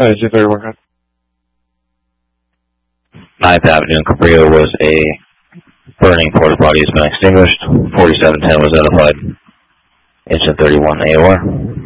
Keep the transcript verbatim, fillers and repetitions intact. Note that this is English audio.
Uh, G thirty-one, cut. ninth Avenue in Cabrillo was a burning porta potty has been extinguished. forty-seven ten was identified. Engine thirty-one A O R.